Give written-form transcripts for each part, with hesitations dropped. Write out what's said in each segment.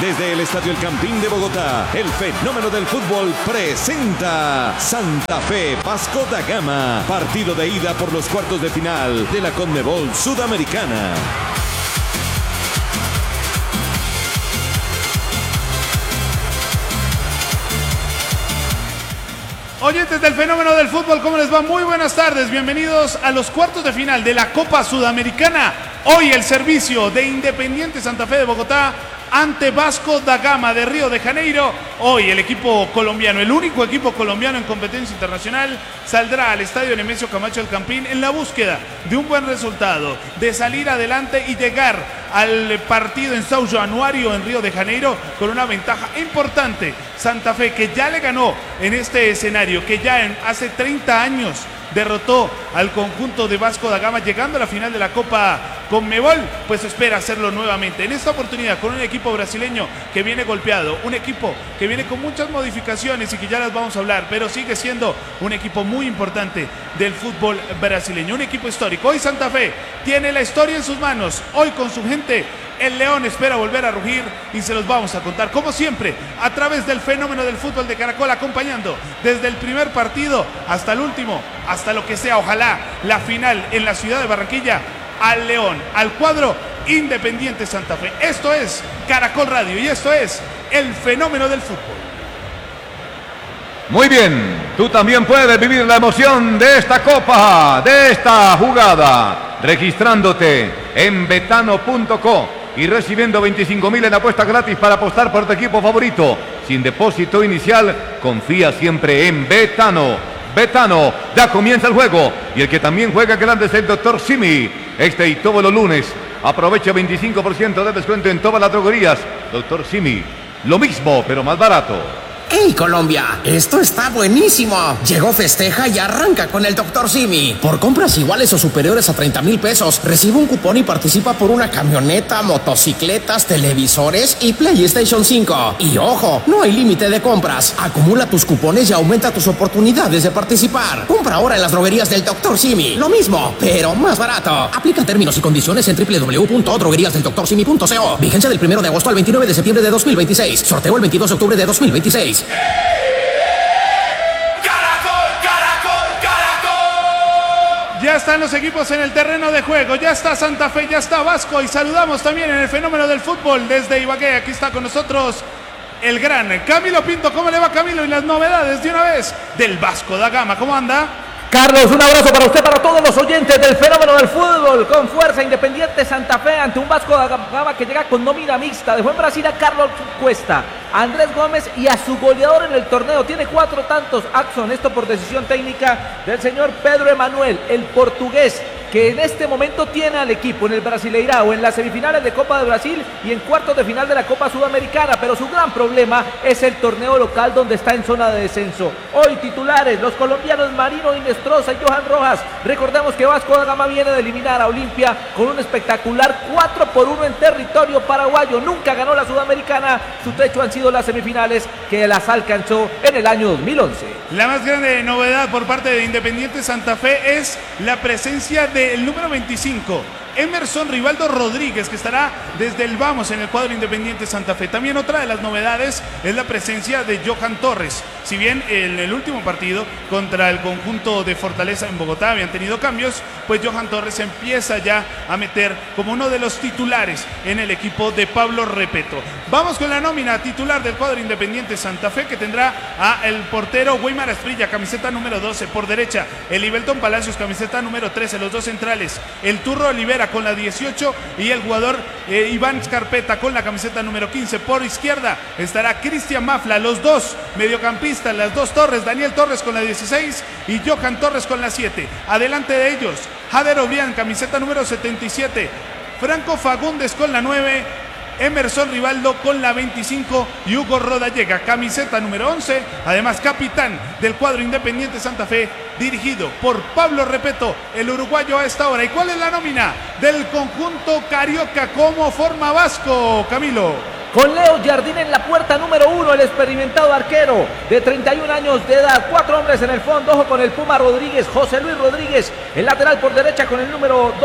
Desde el Estadio El Campín de Bogotá, el fenómeno del fútbol presenta Santa Fe Vasco da Gama, partido de ida por los cuartos de final de la Conmebol Sudamericana. Oyentes del fenómeno del fútbol, ¿cómo les va? Muy buenas tardes, bienvenidos a los cuartos de final de la Copa Sudamericana. Hoy el servicio de Independiente Santa Fe de Bogotá ante Vasco da Gama de Río de Janeiro. Hoy el equipo colombiano, el único equipo colombiano en competencia internacional, saldrá al estadio Nemesio Camacho del Campín en la búsqueda de un buen resultado, de salir adelante y llegar al partido en São Januário en Río de Janeiro con una ventaja importante. Santa Fe, que ya le ganó en este escenario, que ya hace 30 años derrotó al conjunto de Vasco da Gama llegando a la final de la Copa Conmebol, pues espera hacerlo nuevamente. En esta oportunidad con un equipo brasileño que viene golpeado, un equipo que viene con muchas modificaciones y que ya las vamos a hablar, pero sigue siendo un equipo muy importante del fútbol brasileño, un equipo histórico. Hoy Santa Fe tiene la historia en sus manos, hoy con su gente. El León espera volver a rugir y se los vamos a contar, como siempre, a través del fenómeno del fútbol de Caracol, acompañando desde el primer partido hasta el último, hasta lo que sea, ojalá, la final en la ciudad de Barranquilla, al León, al cuadro Independiente Santa Fe. Esto es Caracol Radio y esto es el fenómeno del fútbol. Muy bien, tú también puedes vivir la emoción de esta copa, de esta jugada, registrándote en betano.co y recibiendo 25.000 en apuestas gratis para apostar por tu equipo favorito. Sin depósito inicial, confía siempre en Betano. Betano, ya comienza el juego. Y el que también juega grande es el Dr. Simi. Este y todos los lunes, aprovecha 25% de descuento en todas las droguerías. Dr. Simi, lo mismo, pero más barato. ¡Hey Colombia! ¡Esto está buenísimo! Llegó Festeja y arranca con el Dr. Simi. Por compras iguales o superiores a 30,000 pesos, recibe un cupón y participa por una camioneta, motocicletas, televisores y PlayStation 5. Y ojo, no hay límite de compras. Acumula tus cupones y aumenta tus oportunidades de participar. Compra ahora en las droguerías del Dr. Simi. Lo mismo, pero más barato. Aplica términos y condiciones en www.drogueríasdeldoctorsimi.co. Vigencia del 1 de agosto al 29 de septiembre de 2026. Sorteo el 22 de octubre de 2026. Ya están los equipos en el terreno de juego, ya está Santa Fe, ya está Vasco y saludamos también en el fenómeno del fútbol desde Ibagué. Aquí está con nosotros el gran Camilo Pinto. ¿Cómo le va, Camilo? Y las novedades de una vez del Vasco da Gama, ¿cómo anda? Carlos, un abrazo para usted, para todos los oyentes del fenómeno del fútbol. Con fuerza, Independiente Santa Fe ante un Vasco da Gama que llega con nómina mixta. Dejó en Brasil a Carlos Cuesta, a Andrés Gómez y a su goleador en el torneo. Tiene 4 tantos, Axon, esto por decisión técnica del señor Pedro Emanuel, el portugués, que en este momento tiene al equipo en el Brasileirao, en las semifinales de Copa de Brasil y en cuartos de final de la Copa Sudamericana, pero su gran problema es el torneo local donde está en zona de descenso. Hoy titulares, los colombianos Marino Inestrosa y Johan Rojas. Recordemos que Vasco da Gama viene de eliminar a Olimpia con un espectacular 4-1 en territorio paraguayo. Nunca ganó la Sudamericana, su techo han sido las semifinales que las alcanzó en el año 2011. La más grande novedad por parte de Independiente Santa Fe es la presencia del número 25, Emerson Rivaldo Rodríguez, que estará desde el vamos en el cuadro Independiente Santa Fe. También otra de las novedades es la presencia de Johan Torres. Si bien en el último partido contra el conjunto de Fortaleza en Bogotá habían tenido cambios, pues Johan Torres empieza ya a meter como uno de los titulares en el equipo de Pablo Repeto. Vamos con la nómina titular del cuadro Independiente Santa Fe, que tendrá a el portero Weimar Asprilla, camiseta número 12, por derecha el Ibelton Palacios, camiseta número 13, los dos centrales, el Turro Olivera con la 18 y el jugador Iván Scarpeta con la camiseta número 15. Por izquierda estará Cristian Mafla, los dos mediocampistas, las dos Torres, Daniel Torres con la 16 y Johan Torres con la 7. Adelante de ellos, Jader Obrián, camiseta número 77, Franco Fagundes con la 9, Emerson Rivaldo con la 25 y Hugo Rodallega, camiseta número 11, además capitán del cuadro Independiente Santa Fe, dirigido por Pablo Repeto, el uruguayo a esta hora. ¿Y cuál es la nómina del conjunto carioca? ¿Cómo forma Vasco, Camilo? Con Leo Jardín en la puerta número 1, el experimentado arquero de 31 años de edad. 4 hombres en el fondo, ojo con el Puma Rodríguez, José Luis Rodríguez, el lateral por derecha con el número 2.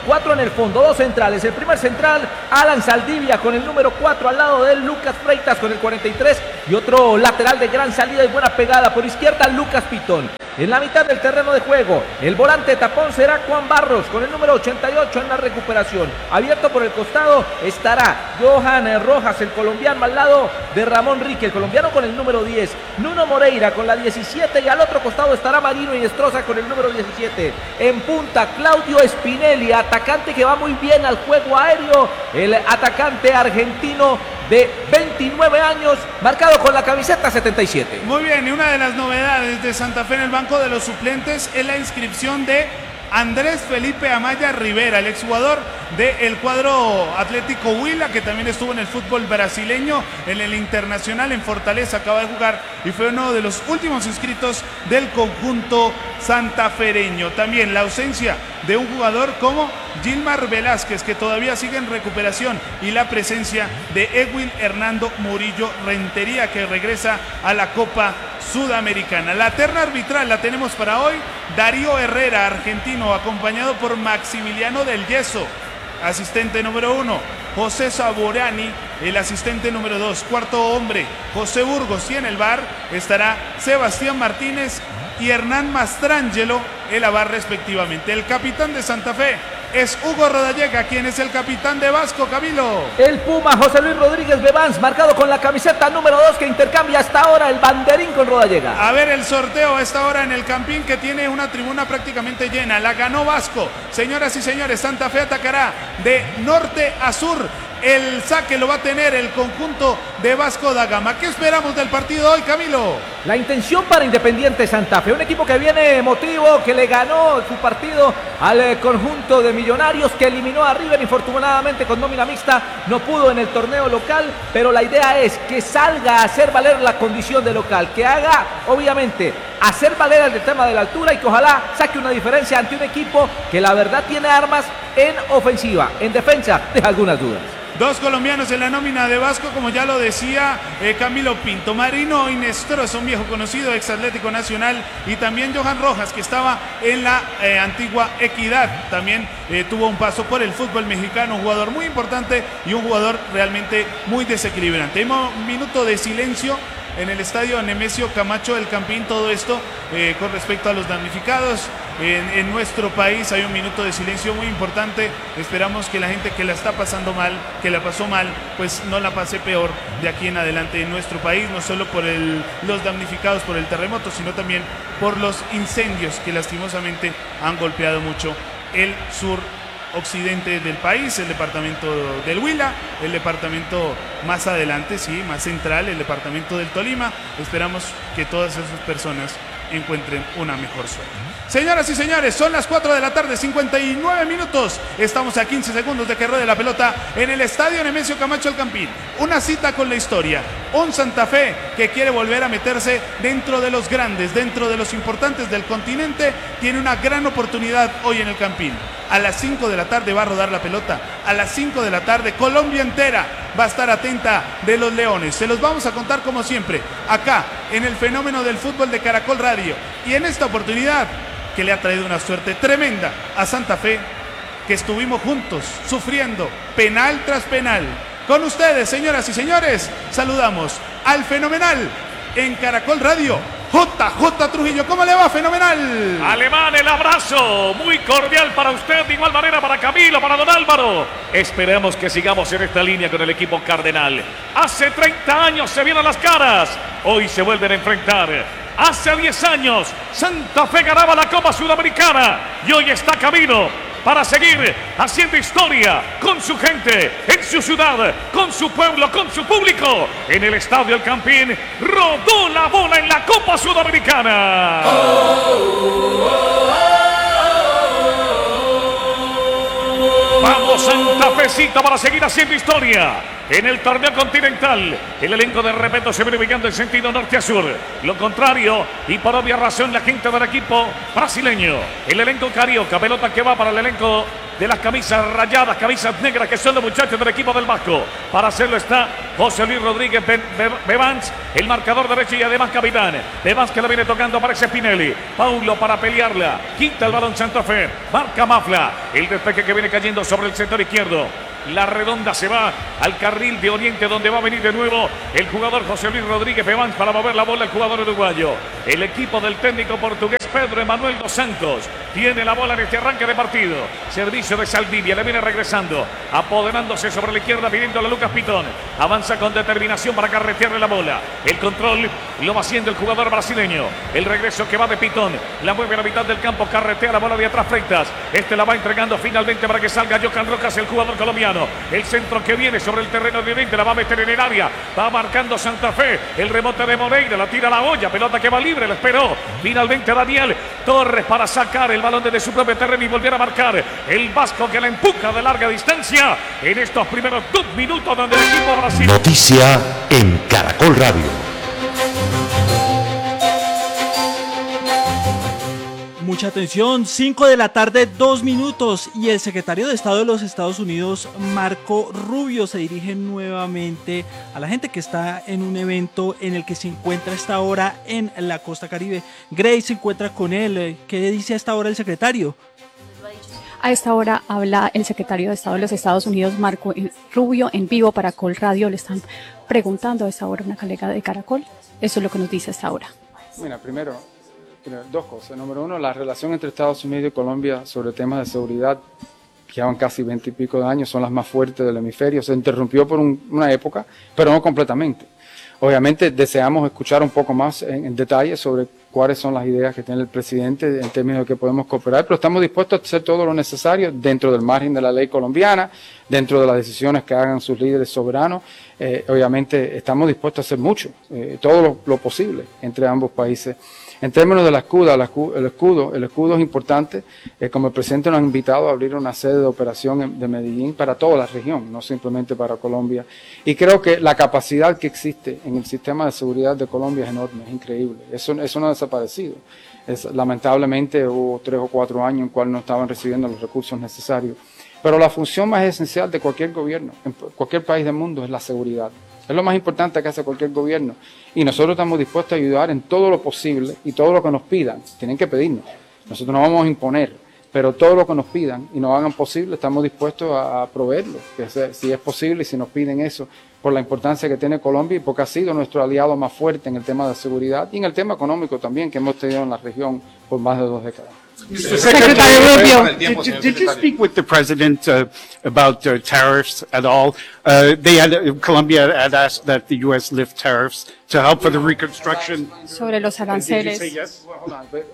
4 en el fondo, 2 centrales. El primer central, Alan Saldivia con el número 4, al lado de él Lucas Freitas con el 43 y otro lateral de gran salida y buena pegada por izquierda, Lucas Pitón. En la mitad del terreno de juego, el volante tapón será Juan Barros con el número 88 en la recuperación. Abierto por el costado estará Johan Rojas, el colombiano, al lado de Ramón Rique, el colombiano con el número 10. Nuno Moreira con la 17 y al otro costado estará Marino Inestrosa con el número 17. En punta, Claudio Spinelli, atacante que va muy bien al juego aéreo. El atacante argentino de 29 años, marcado con la camiseta 77. Muy bien, y una de las novedades de Santa Fe en el banco de los suplentes es la inscripción de Andrés Felipe Amaya Rivera, el exjugador del cuadro Atlético Huila, que también estuvo en el fútbol brasileño, en el Internacional en Fortaleza, acaba de jugar y fue uno de los últimos inscritos del conjunto santafereño. También la ausencia de un jugador como Gilmar Velázquez, que todavía sigue en recuperación, y la presencia de Edwin Hernando Murillo Rentería, que regresa a la Copa Sudamericana. La terna arbitral la tenemos para hoy: Darío Herrera, argentino, acompañado por Maximiliano del Yeso, asistente número 1, José Saborani, el asistente número 2, cuarto hombre, José Burgos, y en el VAR estará Sebastián Martínez y Hernán Mastrangelo, el VAR respectivamente. El capitán de Santa Fe es Hugo Rodallega, quien es el capitán de Vasco, Camilo. El Puma José Luis Rodríguez Bevans, marcado con la camiseta número 2, que intercambia hasta ahora el banderín con Rodallega. A ver el sorteo a esta hora en el Campín, que tiene una tribuna prácticamente llena. La ganó Vasco. Señoras y señores, Santa Fe atacará de norte a sur. El saque lo va a tener el conjunto de Vasco da Gama. ¿Qué esperamos del partido hoy, Camilo? La intención para Independiente Santa Fe, un equipo que viene emotivo, que le ganó su partido al conjunto de Millonarios, que eliminó a River, infortunadamente con nómina mixta no pudo en el torneo local, pero la idea es que salga a hacer valer la condición de local, que haga, obviamente, hacer valer el tema de la altura y que ojalá saque una diferencia ante un equipo que la verdad tiene armas en ofensiva. En defensa deja algunas dudas. Dos colombianos en la nómina de Vasco, como ya lo decía Camilo Pinto. Marino Inestrosa, un viejo conocido, ex Atlético Nacional, y también Johan Rojas, que estaba en la antigua Equidad. También tuvo un paso por el fútbol mexicano, un jugador muy importante y un jugador realmente muy desequilibrante. Un minuto de silencio en el estadio Nemesio Camacho del Campín. Todo esto con respecto a los damnificados en nuestro país. Hay un minuto de silencio muy importante. Esperamos que la gente que la está pasando mal, que la pasó mal, pues no la pase peor de aquí en adelante en nuestro país, no solo por los damnificados por el terremoto, sino también por los incendios que lastimosamente han golpeado mucho el sur occidente del país, el departamento del Huila, el departamento más adelante, sí, más central, el departamento del Tolima. Esperamos que todas esas personas encuentren una mejor suerte. Señoras y señores, son las 4 de la tarde, 59 minutos. Estamos a 15 segundos de que ruede la pelota en el estadio Nemesio Camacho del Campín. Una cita con la historia. Un Santa Fe que quiere volver a meterse dentro de los grandes, dentro de los importantes del continente. Tiene una gran oportunidad hoy en el Campín. A las 5 de la tarde va a rodar la pelota. A las 5 de la tarde, Colombia entera va a estar atenta de los Leones. Se los vamos a contar como siempre, acá en el Fenómeno del Fútbol de Caracol Radio. Y en esta oportunidad, que le ha traído una suerte tremenda a Santa Fe, que estuvimos juntos, sufriendo penal tras penal. Con ustedes, señoras y señores, saludamos al fenomenal en Caracol Radio, JJ Trujillo. ¿Cómo le va, fenomenal? Alemán, el abrazo muy cordial para usted, de igual manera para Camilo, para don Álvaro. Esperamos que sigamos en esta línea con el equipo cardenal. Hace 30 años se vieron las caras, hoy se vuelven a enfrentar. Hace 10 años Santa Fe ganaba la Copa Sudamericana y hoy está camino para seguir haciendo historia con su gente, en su ciudad, con su pueblo, con su público. En el Estadio El Campín rodó la bola en la Copa Sudamericana. Vamos Santa Fecita para seguir haciendo historia en el torneo continental. El elenco de repente se viene ubicando en sentido norte a sur. Lo contrario, y por obvia razón, la gente del equipo brasileño. El elenco carioca, pelota que va para el elenco de las camisas rayadas, camisas negras, que son los muchachos del equipo del Vasco. Para hacerlo está José Luis Rodríguez Bevans, el marcador derecho y además capitán. Bevans que la viene tocando, aparece Spinelli. Paulo para pelearla, quita el balón Santa Fe, marca Mafla. El despeje que viene cayendo sobre el sector izquierdo. La redonda se va al carril de Oriente, donde va a venir de nuevo el jugador José Luis Rodríguez Bevans para mover la bola, el jugador uruguayo. El equipo del técnico portugués Pedro Emanuel dos Santos tiene la bola en este arranque de partido. Servicio de Saldivia, le viene regresando, apoderándose sobre la izquierda, pidiéndole a Lucas Pitón. Avanza con determinación para carretearle la bola. El control lo va haciendo el jugador brasileño. El regreso que va de Pitón, la mueve a la mitad del campo, carretea la bola de atrás Freitas. Este la va entregando finalmente para que salga Johan Rojas, el jugador colombiano. El centro que viene sobre el terreno de Oriente, la va a meter en el área, va marcando Santa Fe. El rebote de Moreira, la tira a la olla, pelota que va libre, la esperó finalmente Daniel Torres para sacar el balón desde su propio terreno y volver a marcar. El Vasco que la empuja de larga distancia en estos primeros 2 minutos, donde el equipo brasileño. Noticia en Caracol Radio. Mucha atención, 5 de la tarde, 2 minutos, y el secretario de Estado de los Estados Unidos, Marco Rubio, se dirige nuevamente a la gente que está en un evento en el que se encuentra a esta hora en la costa Caribe. Grace se encuentra con él. ¿Qué dice a esta hora el secretario? A esta hora habla el secretario de Estado de los Estados Unidos, Marco Rubio, en vivo para Caracol Radio. Le están preguntando a esta hora una colega de Caracol. Eso es lo que nos dice a esta hora. Mira, primero, 2 cosas. Número 1, la relación entre Estados Unidos y Colombia sobre temas de seguridad, que llevan casi 20 y pico de años, son las más fuertes del hemisferio. Se interrumpió por una época, pero no completamente. Obviamente deseamos escuchar un poco más en detalle sobre cuáles son las ideas que tiene el presidente en términos de que podemos cooperar, pero estamos dispuestos a hacer todo lo necesario dentro del margen de la ley colombiana, dentro de las decisiones que hagan sus líderes soberanos. Obviamente estamos dispuestos a hacer mucho, todo lo posible entre ambos países. En términos de la escuda, el escudo es importante. Como el presidente nos ha invitado a abrir una sede de operación de Medellín para toda la región, no simplemente para Colombia. Y creo que la capacidad que existe en el sistema de seguridad de Colombia es enorme, es increíble. Eso no ha desaparecido. Lamentablemente hubo 3 o 4 años en cuales no estaban recibiendo los recursos necesarios. Pero la función más esencial de cualquier gobierno, en cualquier país del mundo, es la seguridad. Es lo más importante que hace cualquier gobierno. Y nosotros estamos dispuestos a ayudar en todo lo posible y todo lo que nos pidan. Tienen que pedirnos. Nosotros no vamos a imponer, pero todo lo que nos pidan y nos hagan posible, estamos dispuestos a proveerlo. Si es posible y si nos piden eso, por la importancia que tiene Colombia y porque ha sido nuestro aliado más fuerte en el tema de seguridad y en el tema económico también, que hemos tenido en la región por más de 2 décadas. Secretary Rubio, did you speak with the president about tariffs at all? Colombia had asked that the U.S. lift tariffs to help for the reconstruction. Sobre los aranceles. Did you say yes? Well, hold on, but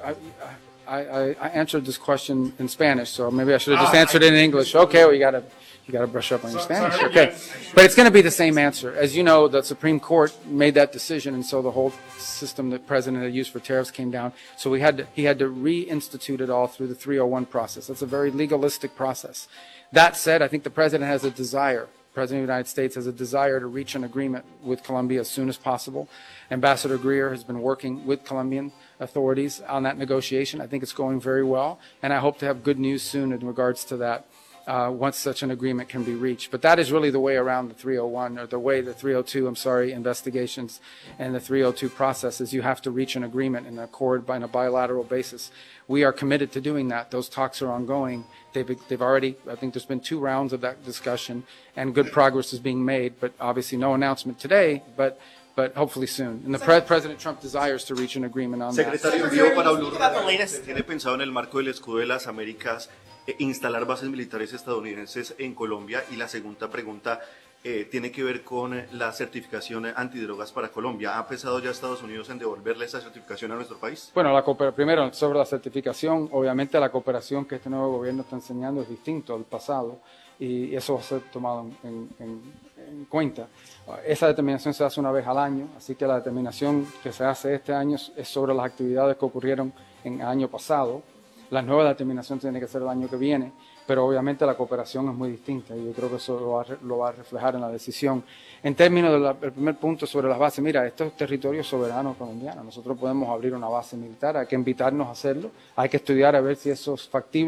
I answered this question in Spanish, so maybe I should have just answered it in English. Okay, well, you got to brush up on your Spanish. Okay, but it's going to be the same answer. As you know, the Supreme Court made that decision, and so the whole system that the president had used for tariffs came down. So he had to reinstitute it all through the 301 process. That's a very legalistic process. That said, I think the president has a desire. The president of the United States has a desire to reach an agreement with Colombia as soon as possible. Ambassador Greer has been working with Colombian authorities on that negotiation. I think it's going very well, and I hope to have good news soon in regards to that. Once such an agreement can be reached. But that is really the way around the 301, or the way the 302, investigations and the 302 process is. You have to reach an agreement and accord on a bilateral basis. We are committed to doing that. Those talks are ongoing. They've already, I think there's been 2 rounds of that discussion, and good progress is being made, but obviously no announcement today, but hopefully soon. And the President Trump desires to reach an agreement on that. Secretario, para Blue Radio, ¿tiene pensado en el marco del escudo de las Américas instalar bases militares estadounidenses en Colombia? Y la segunda pregunta tiene que ver con la certificación antidrogas para Colombia. ¿Ha pensado ya Estados Unidos en devolverle esa certificación a nuestro país? Bueno, primero sobre la certificación, obviamente la cooperación que este nuevo gobierno está enseñando es distinto al pasado, y eso va a ser tomado en cuenta. Esa determinación se hace una vez al año, así que la determinación que se hace este año es sobre las actividades que ocurrieron en el año pasado. La nueva determinación tiene que ser el año que viene, pero obviamente la cooperación es muy distinta y yo creo que eso lo va a reflejar en la decisión. En términos del primer punto sobre las bases, mira, esto es territorio soberano colombiano. Nosotros podemos abrir una base militar, hay que invitarnos a hacerlo, hay que estudiar a ver si eso es factible.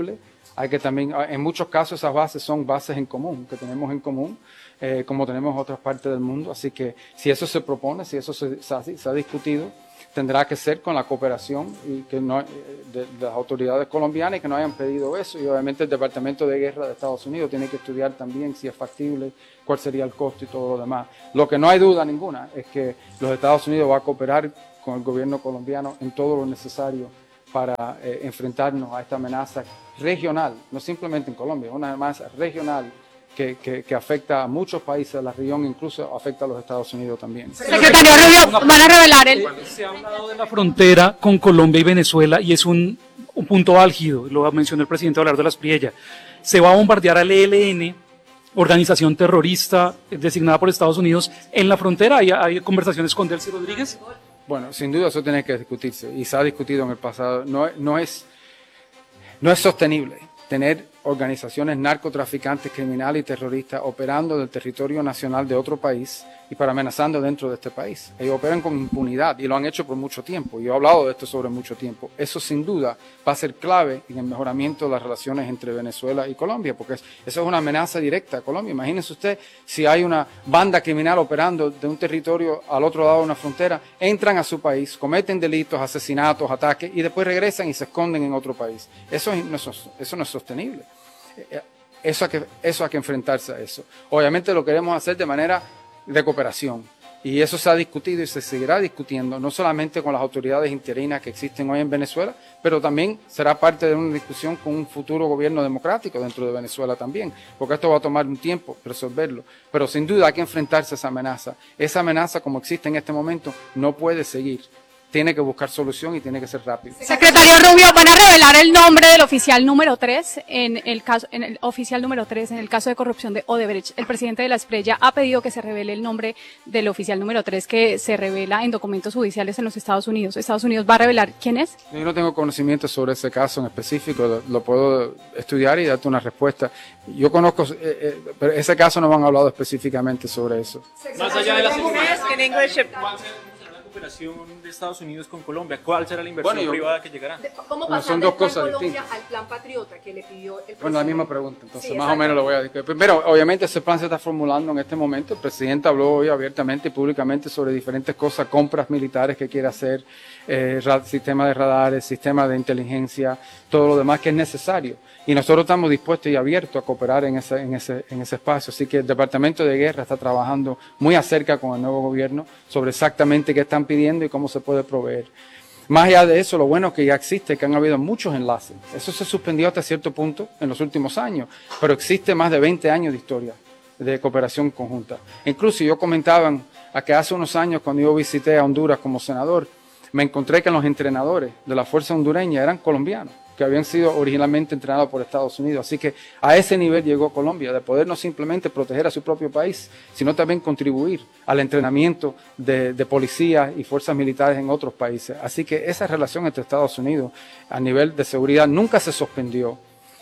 Hay que también, en muchos casos esas bases son bases en común, que tenemos en común, como tenemos en otras partes del mundo. Así que si eso se propone, si eso se ha discutido, tendrá que ser con la cooperación y que no, de las autoridades colombianas y que no hayan pedido eso. Y obviamente el Departamento de Guerra de Estados Unidos tiene que estudiar también si es factible, cuál sería el costo y todo lo demás. Lo que no hay duda ninguna es que los Estados Unidos va a cooperar con el gobierno colombiano en todo lo necesario para enfrentarnos a esta amenaza regional, no simplemente en Colombia, una amenaza regional que afecta a muchos países de la región, incluso afecta a los Estados Unidos también. Secretario Rubio, van a revelar el... Se ha hablado de la frontera con Colombia y Venezuela y es un punto álgido, lo mencionó el presidente Abelardo Las Priella. Se va a bombardear al ELN, organización terrorista designada por Estados Unidos, en la frontera. ¿Hay conversaciones con Delcy Rodríguez? Bueno, sin duda eso tiene que discutirse y se ha discutido en el pasado. No es sostenible tener organizaciones narcotraficantes, criminales y terroristas operando del territorio nacional de otro país y para amenazando dentro de este país. Ellos operan con impunidad y lo han hecho por mucho tiempo. Yo he hablado de esto sobre mucho tiempo. Eso sin duda va a ser clave en el mejoramiento de las relaciones entre Venezuela y Colombia, porque eso es una amenaza directa a Colombia. Imagínense usted si hay una banda criminal operando de un territorio al otro lado de una frontera, entran a su país, cometen delitos, asesinatos, ataques y después regresan y se esconden en otro país. Eso no es sostenible. Eso hay que enfrentarse a eso. Obviamente lo queremos hacer de manera de cooperación y eso se ha discutido y se seguirá discutiendo, no solamente con las autoridades interinas que existen hoy en Venezuela, pero también será parte de una discusión con un futuro gobierno democrático dentro de Venezuela también, porque esto va a tomar un tiempo resolverlo, pero sin duda hay que enfrentarse a esa amenaza. Esa amenaza como existe en este momento no puede seguir. Tiene que buscar solución y tiene que ser rápido. Secretario Rubio, van a revelar el nombre del oficial número 3 en el caso de corrupción de Odebrecht. El presidente de Las Priella ha pedido que se revele el nombre del oficial número 3 que se revela en documentos judiciales en los Estados Unidos. ¿Estados Unidos va a revelar quién es? Yo no tengo conocimiento sobre ese caso en específico, lo puedo estudiar y darte una respuesta. Yo conozco, pero ese caso no me han hablado específicamente sobre eso. Más allá de la cooperación de Estados Unidos con Colombia, ¿cuál será la inversión privada que llegará? ¿Cómo pasar son dos cosas distintas al plan Patriota que le pidió el presidente? Bueno, la misma pregunta, entonces sí, más o menos lo voy a decir. Primero, obviamente ese plan se está formulando en este momento. El presidente habló hoy abiertamente y públicamente sobre diferentes cosas, compras militares que quiere hacer, sistema de radares, sistema de inteligencia, todo lo demás que es necesario. Y nosotros estamos dispuestos y abiertos a cooperar en ese espacio. Así que el Departamento de Guerra está trabajando muy acerca con el nuevo gobierno sobre exactamente qué están pidiendo y cómo se puede proveer. Más allá de eso, lo bueno es que ya existe, que han habido muchos enlaces. Eso se suspendió hasta cierto punto en los últimos años, pero existe más de 20 años de historia de cooperación conjunta. Incluso yo comentaba que hace unos años, cuando yo visité a Honduras como senador, me encontré que los entrenadores de la fuerza hondureña eran colombianos, que habían sido originalmente entrenados por Estados Unidos. Así que a ese nivel llegó Colombia, de poder no simplemente proteger a su propio país, sino también contribuir al entrenamiento de policías y fuerzas militares en otros países. Así que esa relación entre Estados Unidos a nivel de seguridad nunca se suspendió.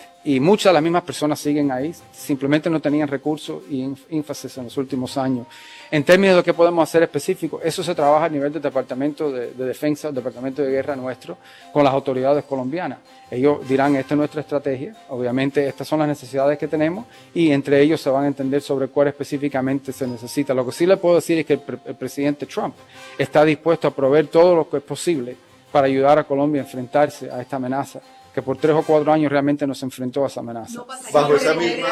Y muchas de las mismas personas siguen ahí, simplemente no tenían recursos y énfasis en los últimos años. En términos de lo que podemos hacer específico, eso se trabaja a nivel del Departamento de Defensa, el Departamento de Guerra nuestro, con las autoridades colombianas. Ellos dirán, esta es nuestra estrategia, obviamente estas son las necesidades que tenemos y entre ellos se van a entender sobre cuál específicamente se necesita. Lo que sí le puedo decir es que el presidente Trump está dispuesto a proveer todo lo que es posible para ayudar a Colombia a enfrentarse a esta amenaza, que por 3 o 4 años realmente nos enfrentó a esa amenaza. Bajo esa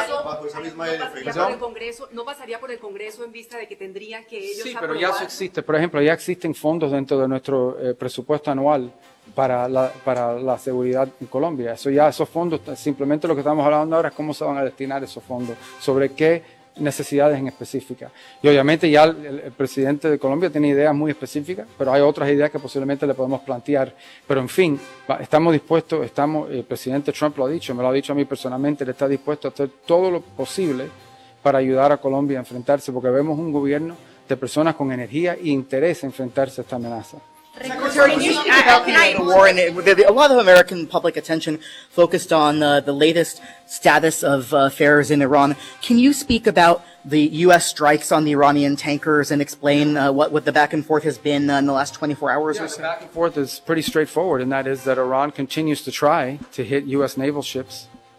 misma defensa. ¿No pasaría por el Congreso en vista de que tendrían que ellos Sí, pero ya eso existe. Por ejemplo, ya existen fondos dentro de nuestro presupuesto anual para la seguridad en Colombia. Esos fondos, simplemente lo que estamos hablando ahora es cómo se van a destinar esos fondos, sobre qué necesidades en específica. Y obviamente ya el presidente de Colombia tiene ideas muy específicas, pero hay otras ideas que posiblemente le podemos plantear. Pero en fin, estamos dispuestos, el presidente Trump lo ha dicho, me lo ha dicho a mí personalmente, él está dispuesto a hacer todo lo posible para ayudar a Colombia a enfrentarse, porque vemos un gobierno de personas con energía e interés en enfrentarse a esta amenaza. Secretary, can you speak about the war? And a lot of American public attention focused on the latest status of affairs in Iran. Can you speak about the U.S. strikes on the Iranian tankers and explain what the back and forth has been in the last 24 hours or so? The back and forth is pretty straightforward, and that is that Iran continues to try to hit U.S. naval ships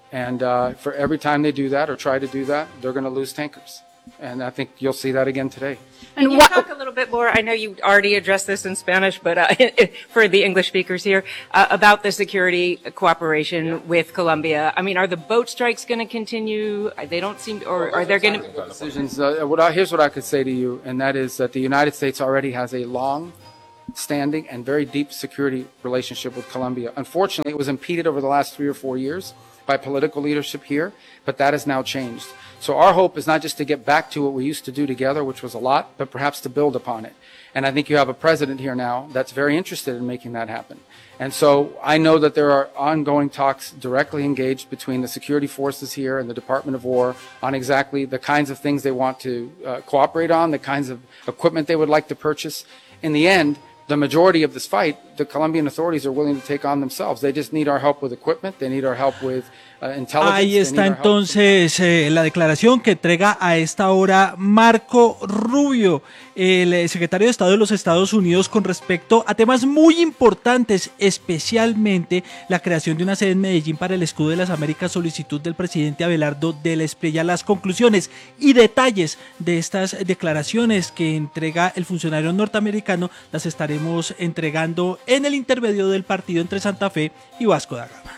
And for every time they do that or try to do that, they're going to lose tankers. And I think you'll see that again today. Can you talk a little bit more? I know you already addressed this in Spanish, but for the English speakers here, about the security cooperation with Colombia. I mean, are the boat strikes going to continue? They don't seem, or are there going to decisions? Here's what I could say to you, and that is that the United States already has a long-standing and very deep security relationship with Colombia. Unfortunately, it was impeded over the last 3 or 4 years by political leadership here, but that has now changed. So our hope is not just to get back to what we used to do together, which was a lot, but perhaps to build upon it. And I think you have a president here now that's very interested in making that happen. And so I know that there are ongoing talks directly engaged between the security forces here and the Department of War on exactly the kinds of things they want to cooperate on, the kinds of equipment they would like to purchase. In the end, the majority of this fight, the Colombian authorities are willing to take on themselves. They just need our help with equipment. They need our help with intelligence. Ahí está entonces la declaración que entrega a esta hora Marco Rubio, el secretario de Estado de los Estados Unidos, con respecto a temas muy importantes, especialmente la creación de una sede en Medellín para el Escudo de las Américas, solicitud del presidente Abelardo de la Espriella. Las conclusiones y detalles de estas declaraciones que entrega el funcionario norteamericano las estaremos entregando en el intermedio del partido entre Santa Fe y Vasco da Gama.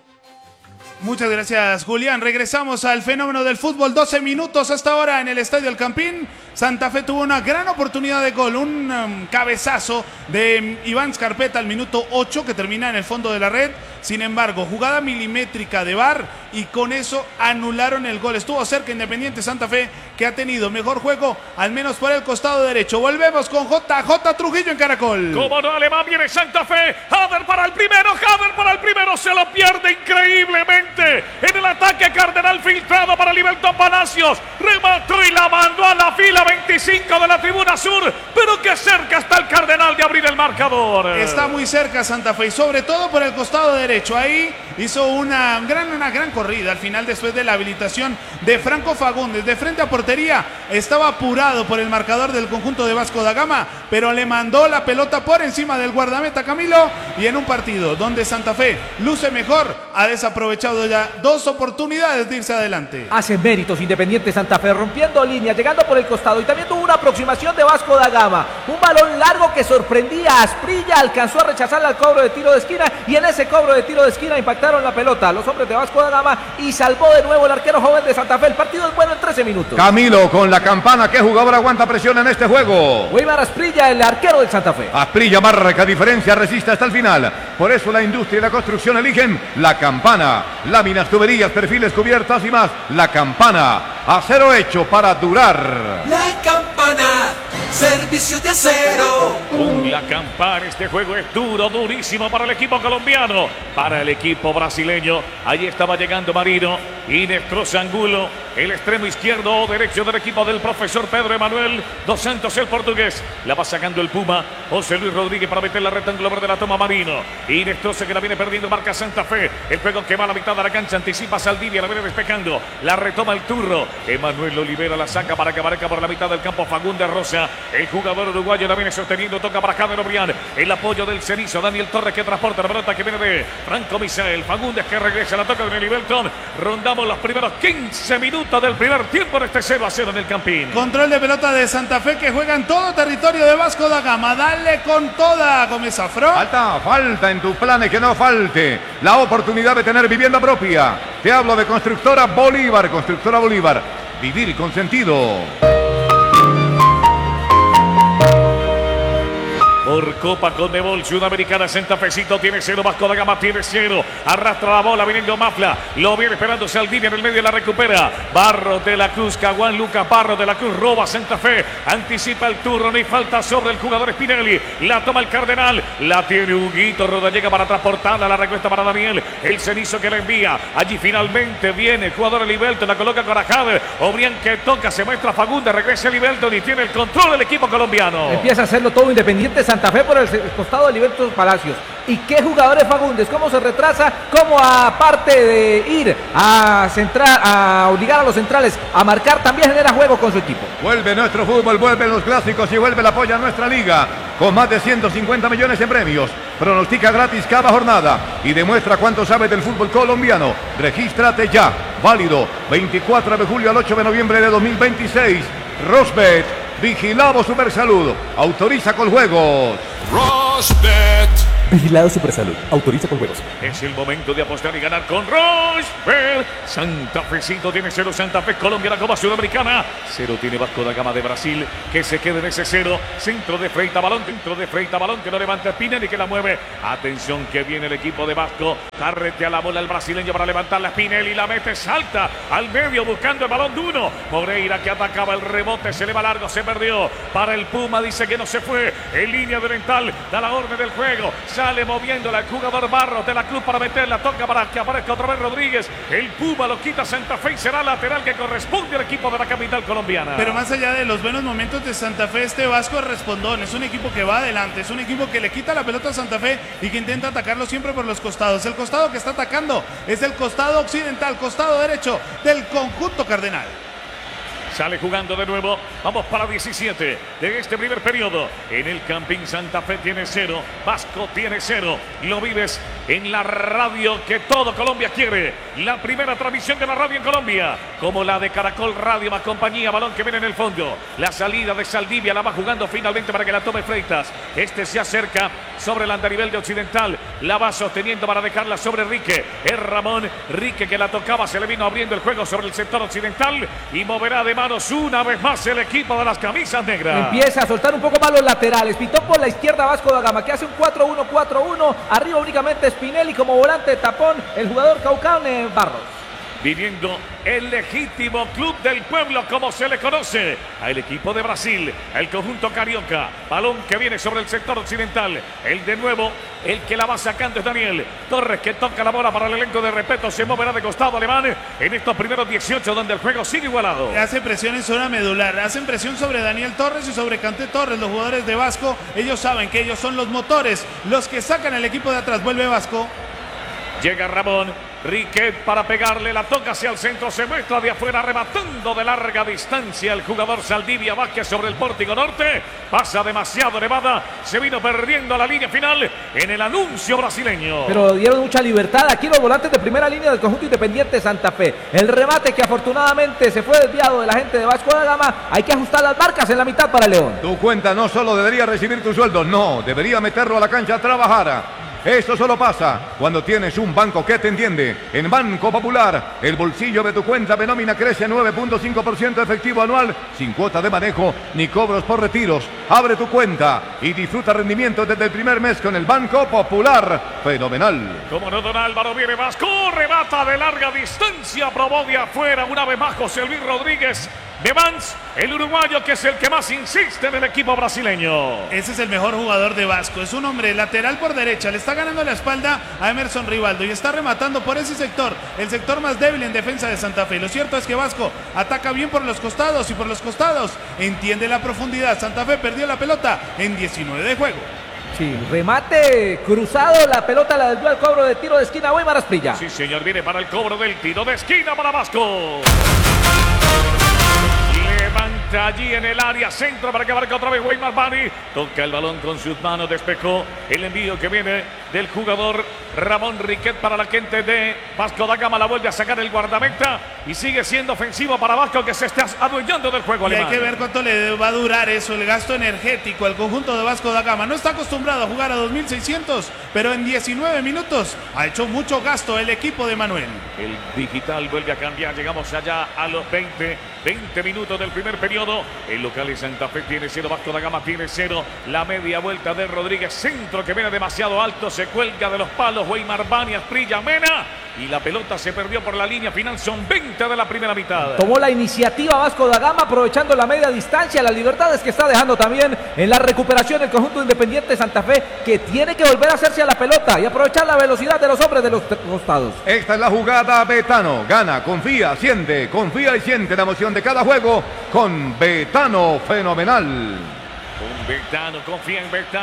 Muchas gracias, Julián. Regresamos al fenómeno del fútbol. 12 minutos hasta ahora en el Estadio El Campín. Santa Fe tuvo una gran oportunidad de gol, un cabezazo de Iván Scarpetta al minuto 8 que termina en el fondo de la red. Sin embargo, jugada milimétrica de VAR y con eso anularon el gol. Estuvo cerca Independiente Santa Fe, que ha tenido mejor juego, al menos por el costado derecho. Volvemos con JJ Trujillo en Caracol. Como no, Alemán viene Santa Fe. Hader para el primero, se lo pierde increíblemente. En el ataque, Cardenal filtrado para Libertad Palacios. Remató y la mandó a la fila 25 de la tribuna sur. Pero que cerca está el Cardenal de abrir el marcador. Está muy cerca Santa Fe y sobre todo por el costado derecho. Ahí hizo una gran corrida al final después de la habilitación de Franco Fagundes. De frente a portería estaba apurado por el marcador del conjunto de Vasco da Gama, pero le mandó la pelota por encima del guardameta Camilo, y en un partido donde Santa Fe luce mejor, ha desaprovechado ya 2 oportunidades de irse adelante. Hace méritos Independiente Santa Fe, rompiendo líneas, llegando por el costado, y también tuvo una aproximación de Vasco da Gama, un balón largo que sorprendía a Asprilla, alcanzó a rechazarla al cobro de tiro de esquina, y en ese cobro de tiro de esquina impactaron la pelota los hombres de Vasco da Gama y salvó de nuevo el arquero joven de Santa Fe. El partido es bueno en 13 minutos. Camilo con la campana. ¿Qué jugador aguanta presión en este juego? Weimar Asprilla, el arquero del Santa Fe. Asprilla marca diferencia, resiste hasta el final. Por eso la industria y la construcción eligen la campana. Láminas, tuberías, perfiles, cubiertas y más. La campana, acero hecho para durar. La campana, servicios de acero. La campana, este juego es duro, durísimo para el equipo colombiano, para el equipo brasileño. Allí estaba llegando Marino y destroza Angulo, el extremo izquierdo o derecho del equipo del profesor Pedro Emanuel dos Santos, el portugués. La va sacando el Puma, José Luis Rodríguez para meter la rectángulo verde, la toma Marino y destroza, que la viene perdiendo, marca Santa Fe. El juego que va a la mitad de la cancha, anticipa Saldivia, la viene despejando, la retoma el Turro. Emanuel Olivera la saca para que aparezca por la mitad del campo Fagundes Rosa. El jugador uruguayo la viene sosteniendo, toca para Javier Obrián. El apoyo del Cenizo, Daniel Torres, que transporta la pelota que viene de Franco Misael. Fagundes que regresa, la toca de Nelly-Belton. Rondamos los primeros 15 minutos del primer tiempo en este 0-0 en el Campín. Control de pelota de Santa Fe, que juega en todo territorio de Vasco da Gama. Dale con toda, Gómez Afro. Falta en tu planes que no falte la oportunidad de tener vivienda propia. Te hablo de Constructora Bolívar. Constructora Bolívar, vivir con sentido. Por Copa Conmebol Sudamericana, Santa Fecito tiene 0, Vasco da Gama tiene 0. Arrastra la bola, viniendo Mafla. Lo viene esperando Saldivia en el medio, la recupera. Barro de la Cruz, Caguán Lucas Barro de la Cruz, roba Santa Fe. Anticipa el turno, ni falta sobre el jugador Spinelli. La toma el Cardenal, la tiene Huguito Roda, llega para transportarla, la recuesta para Daniel. El Cenizo que la envía. Allí finalmente viene el jugador Libelton, la coloca con Ajade. Obrián que toca, se muestra Fagundes, regresa Libelton y tiene el control del equipo colombiano. Empieza a hacerlo todo Independiente Santa Fe por el costado de Libertad Palacios. ¿Y qué jugador es Fagundes? ¿Cómo se retrasa? ¿Cómo aparte de ir a centrar, a obligar a los centrales a marcar, también genera juego con su equipo? Vuelve nuestro fútbol, vuelven los clásicos y vuelve el apoyo a nuestra liga. Con más de 150 millones en premios. Pronostica gratis cada jornada y demuestra cuánto sabe del fútbol colombiano. Regístrate ya. Válido 24 de julio al 8 de noviembre de 2026. Rosbet, vigilado Supersalud. Autoriza con juegos. Rosbet. Vigilado Supersalud. Autoriza con juegos. Es el momento de apostar y ganar con Rosbet. Santa Fecito tiene 0. Santa Fe, Colombia, la Copa Sudamericana. 0 tiene Vasco da Gama de Brasil. Que se quede en ese 0. Centro de Freita, balón. Centro de Freita, balón. Que lo levanta Spinelli, que la mueve. Atención que viene el equipo de Vasco. Carretea la bola el brasileño para levantarla. Spinelli la mete, salta al medio buscando el balón de uno. Moreira que atacaba el rebote. Se le va largo, se perdió. Para el Puma, dice que no se fue. En línea de oriental, da la orden del juego. Sale moviéndola el jugador Barros de la Club para meterla. Toca para que aparezca otra vez Rodríguez. El Puma lo quita Santa Fe y será lateral que corresponde al equipo de la capital colombiana. Pero más allá de los buenos momentos de Santa Fe, este Vasco es respondón. Es un equipo que va adelante. Es un equipo que le quita la pelota a Santa Fe y que intenta atacarlo siempre por los costados. El costado que está atacando es el costado occidental, costado derecho del conjunto cardenal. Sale jugando de nuevo. Vamos para 17 de este primer periodo. En el Campín Santa Fe tiene 0. Vasco tiene 0. Lo vives en la radio que todo Colombia quiere. La primera transmisión de la radio en Colombia. Como la de Caracol Radio más compañía. Balón que viene en el fondo. La salida de Saldivia la va jugando finalmente para que la tome Freitas. Este se acerca sobre el andarivel de Occidental. La va sosteniendo para dejarla sobre Rique. Es Ramón Rique que la tocaba. Se le vino abriendo el juego sobre el sector occidental. Y moverá de una vez más el equipo de las camisas negras. Empieza a soltar un poco más los laterales. Pitón por la izquierda Vasco da Gama, que hace un 4-1-4-1. Arriba únicamente Spinelli como volante de tapón. El jugador Caucane Barros. Viviendo el legítimo club del pueblo, como se le conoce al equipo de Brasil, el conjunto carioca. Balón que viene sobre el sector occidental. El de nuevo, el que la va sacando es Daniel Torres, que toca la bola para el elenco de respeto. Se moverá de costado alemán en estos primeros 18, donde el juego sigue igualado. Hace presión en zona medular, hacen presión sobre Daniel Torres y sobre Kanté Torres. Los jugadores de Vasco, ellos saben que ellos son los motores, los que sacan al equipo de atrás. Vuelve Vasco. Llega Ramón Riquet para pegarle, la toca hacia el centro, se muestra de afuera, rematando de larga distancia el jugador Saldivia Vázquez sobre el pórtico norte. Pasa demasiado elevada, se vino perdiendo la línea final en el anuncio brasileño. Pero dieron mucha libertad aquí los volantes de primera línea del conjunto Independiente Santa Fe. El remate que afortunadamente se fue desviado de la gente de Vasco da Gama. Hay que ajustar las marcas en la mitad para León. Tu cuenta no solo debería recibir tu sueldo, no, debería meterlo a la cancha a trabajar. Esto solo pasa cuando tienes un banco que te entiende. En Banco Popular, el bolsillo de tu cuenta de nómina crece 9.5% efectivo anual, sin cuota de manejo ni cobros por retiros. Abre tu cuenta y disfruta rendimiento desde el primer mes con el Banco Popular. Fenomenal. Como no, don Álvaro, viene Vasco, rebata de larga distancia, probó de afuera una vez más José Luis Rodríguez de Vans, el uruguayo que es el que más insiste en el equipo brasileño. Ese es el mejor jugador de Vasco, es un hombre lateral por derecha, le está ganando la espalda a Emerson Rivaldo y está rematando por ese sector, el sector más débil en defensa de Santa Fe. Lo cierto es que Vasco ataca bien por los costados y por los costados entiende la profundidad. Santa Fe perdió la pelota en 19 de juego. Sí, remate cruzado, la pelota la desvió al cobro de tiro de esquina Weimar Asprilla. Sí, señor, viene para el cobro del tiro de esquina para Vasco. Levanta allí en el área centro para que abarque otra vez Weimar Bani. Toca el balón con sus manos, despejó el envío que viene del jugador Ramón Riquet para la gente de Vasco da Gama. La vuelve a sacar el guardameta y sigue siendo ofensivo para Vasco, que se está adueñando del juego alemán. Hay que ver cuánto le va a durar eso, el gasto energético al conjunto de Vasco da Gama. No está acostumbrado a jugar a 2.600, pero en 19 minutos ha hecho mucho gasto el equipo de Manuel. El digital vuelve a cambiar, llegamos allá a los 20 minutos del primer periodo. El local de Santa Fe tiene 0, Vasco da Gama tiene 0. La media vuelta de Rodríguez, centro que viene demasiado alto, se cuelga de los palos Weimar Bani, Asprilla, Mena, y la pelota se perdió por la línea final. Son 20 de la primera mitad. Tomó la iniciativa Vasco da Gama aprovechando la media distancia, las libertades que está dejando también en la recuperación el conjunto Independiente Santa Fe, que tiene que volver a hacerse a la pelota y aprovechar la velocidad de los hombres de los costados. Esta es la jugada Betano, gana, confía y siente la emoción de cada juego con Betano. Fenomenal. Un Betano, confía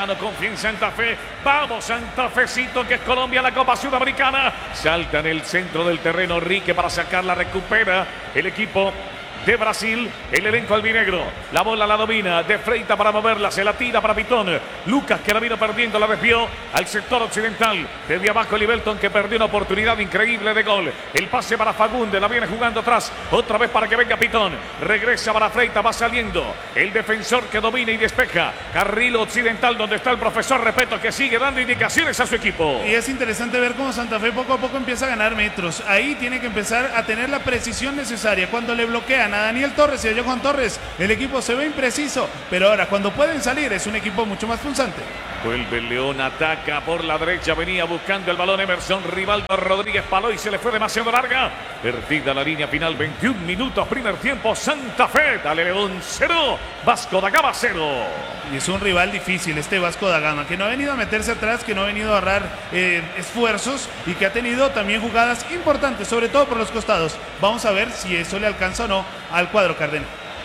en Santa Fe. Vamos, Santa Fecito, que es Colombia, la Copa Sudamericana. Salta en el centro del terreno Rique para sacarla, recupera el equipo de Brasil, el elenco albinegro. La bola la domina, de Freitas para moverla, se la tira para Pitón. Lucas, que la vino perdiendo, la desvió al sector occidental. Desde abajo Libelton, que perdió una oportunidad increíble de gol. El pase para Fagundes, la viene jugando atrás. Otra vez para que venga Pitón. Regresa para Freitas, va saliendo el defensor que domina y despeja. Carril occidental, donde está el profesor Repeto, que sigue dando indicaciones a su equipo. Y es interesante ver cómo Santa Fe poco a poco empieza a ganar metros. Ahí tiene que empezar a tener la precisión necesaria. Cuando le bloquean a Daniel Torres y a Johan Torres, el equipo se ve impreciso, pero ahora cuando pueden salir es un equipo mucho más punzante. Vuelve el León, ataca por la derecha, venía buscando el balón Emerson, Rivaldo Rodríguez paló y se le fue demasiado larga. Perdida la línea final, 21 minutos, primer tiempo, Santa Fe, dale León 0, Vasco da Gama 0. Y es un rival difícil este Vasco da Gama, que no ha venido a meterse atrás, que no ha venido a ahorrar esfuerzos y que ha tenido también jugadas importantes, sobre todo por los costados. Vamos a ver si eso le alcanza o no al cuadro cardenal.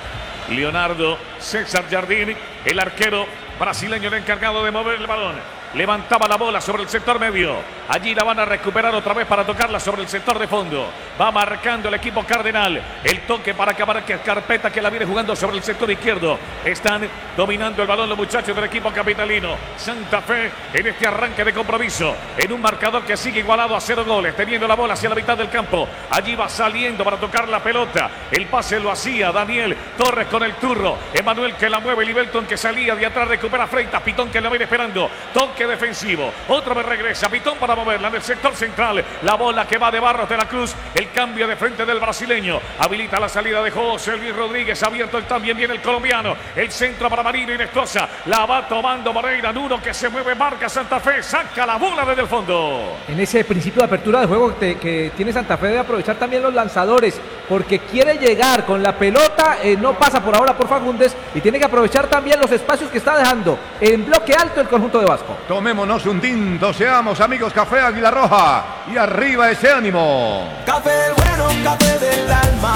Leonardo César Jardín, el arquero brasileño, el encargado de mover el balón. Levantaba la bola sobre el sector medio. Allí la van a recuperar otra vez para tocarla sobre el sector de fondo. Va marcando el equipo cardenal. El toque para acabar que Carpeta, que la viene jugando sobre el sector izquierdo. Están dominando el balón los muchachos del equipo capitalino. Santa Fe en este arranque de compromiso. En un marcador que sigue igualado a 0 goles. Teniendo la bola hacia la mitad del campo. Allí va saliendo para tocar la pelota. El pase lo hacía Daniel Torres con el turro. Emanuel que la mueve. Libelton que salía de atrás. Recupera Freitas. Pitón que la viene esperando. Toque defensivo, otra vez regresa Pitón para moverla en el sector central, la bola que va de Barros de la Cruz, el cambio de frente del brasileño, habilita la salida de José Luis Rodríguez, abierto también viene el colombiano, el centro para Marino Inestrosa, la va tomando Moreira, Nuno que se mueve, marca Santa Fe, saca la bola desde el fondo. En ese principio de apertura de juego que tiene Santa Fe debe aprovechar también los lanzadores, porque quiere llegar con la pelota, no pasa por ahora por Fagundes y tiene que aprovechar también los espacios que está dejando en bloque alto el conjunto de Vasco. Tomémonos un tinto, seamos amigos, Café Águila Roja y arriba ese ánimo. Café del bueno, café del alma.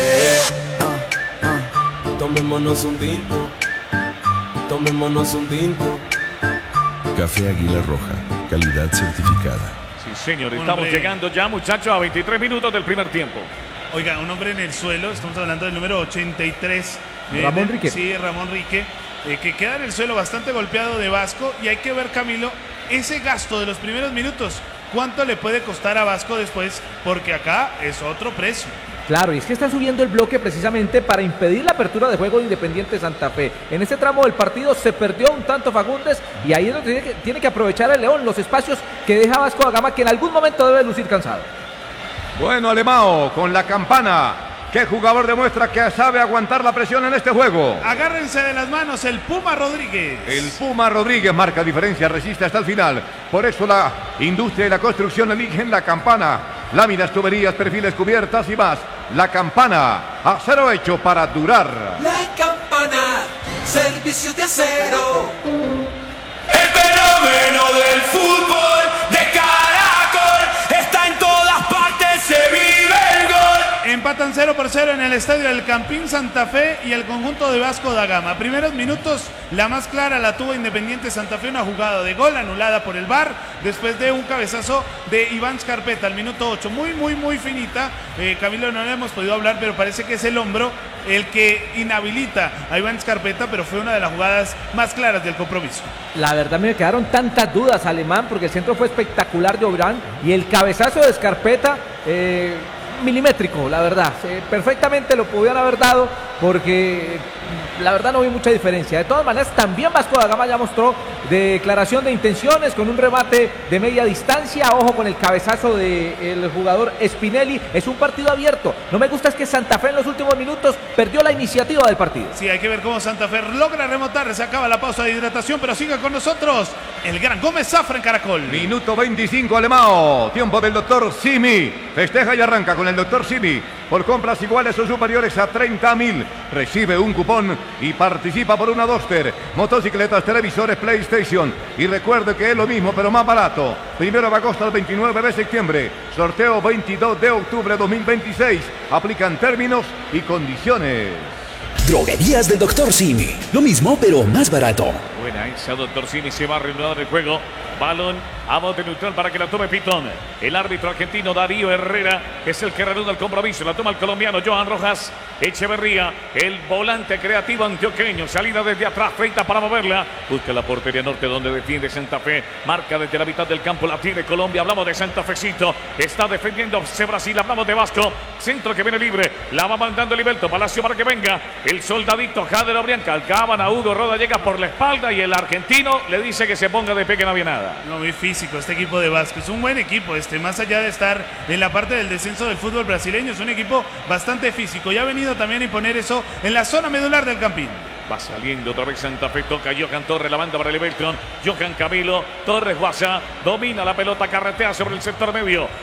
Tomémonos un tinto, tomémonos un tinto. Café Águila Roja, calidad certificada. Sí, señor, estamos llegando ya, muchachos, a 23 minutos del primer tiempo. Oiga, un hombre en el suelo, estamos hablando del número 83. Ramón Rique. Sí, Ramón Rique, que queda en el suelo bastante golpeado de Vasco. Y hay que ver, Camilo, ese gasto de los primeros minutos, ¿cuánto le puede costar a Vasco después? Porque acá es otro precio. Claro, y es que están subiendo el bloque precisamente para impedir la apertura de juego de Independiente Santa Fe. En este tramo del partido se perdió un tanto Fagundes y ahí es donde tiene que aprovechar el León, los espacios que deja Vasco da Gama, que en algún momento debe lucir cansado. Bueno, Alemão, con la campana. ¿Qué jugador demuestra que sabe aguantar la presión en este juego? Agárrense de las manos, el Puma Rodríguez. El Puma Rodríguez marca diferencia, resiste hasta el final. Por eso la industria y la construcción eligen la campana. Láminas, tuberías, perfiles, cubiertas y más. La campana, acero hecho para durar. La campana, servicios de acero. El fenómeno del fútbol de Caracol está en todas partes, se vive el gol. Empatan 0-0 en el estadio del Campín Santa Fe y el conjunto de Vasco da Gama. Primeros minutos, la más clara la tuvo Independiente Santa Fe, una jugada de gol anulada por el VAR, después de un cabezazo de Iván Scarpeta al minuto 8. Muy finita. Camilo, no le hemos podido hablar, pero parece que es el hombro el que inhabilita a Iván Scarpeta, pero fue una de las jugadas más claras del compromiso. La verdad me quedaron tantas dudas, Alemán, porque el centro fue espectacular de Obrán y el cabezazo de Scarpeta, milimétrico, la verdad, perfectamente lo pudieron haber dado porque la verdad no vi mucha diferencia. De todas maneras, también Vasco da Gama ya mostró declaración de intenciones con un remate de media distancia. Ojo con el cabezazo del jugador Spinelli. Es un partido abierto. No me gusta es que Santa Fe en los últimos minutos perdió la iniciativa del partido. Sí, hay que ver cómo Santa Fe logra remontar. Se acaba la pausa de hidratación, pero sigue con nosotros el gran Gómez Zafra en Caracol. Minuto 25, Alemão. Tiempo del doctor Simi. Festeja y arranca con el doctor Simi. Por compras iguales o superiores a 30.000, recibe un cupón y participa por una Duster, motocicletas, televisores, PlayStation. Y recuerde que es lo mismo, pero más barato. 1 de agosto al 29 de septiembre. Sorteo 22 de octubre de 2026. Aplican términos y condiciones. Droguerías del Dr. Simi. Lo mismo, pero más barato. Buena esa, Dr. Simi se va a reanudar el juego. Balón a bote neutral para que la tome Pitón. El árbitro argentino Darío Herrera es el que reanuda el compromiso. La toma el colombiano Johan Rojas Echeverría, el volante creativo antioqueño. Salida desde atrás, feita para moverla. Busca la portería norte donde defiende Santa Fe. Marca desde la mitad del campo, la tiene Colombia. Hablamos de Santa Fecito. Está defendiendo Brasil. Hablamos de Vasco. Centro que viene libre. La va mandando Liberto Palacio para que venga. El soldadito Jader Obrianca. Alcaban Hugo Roda, llega por la espalda y el argentino le dice que se ponga de pie, que no había nada. No, muy físico este equipo de Vasco. Es un buen equipo más allá de estar en la parte del descenso del fútbol brasileño. Es un equipo bastante físico y ha venido también a imponer eso en la zona medular del Campín. Va saliendo otra vez Santa Fe, toca Johan Torres, la banda para el Beltrán. Johan Camilo, Torres Guasa, domina la pelota, carretea sobre el sector medio.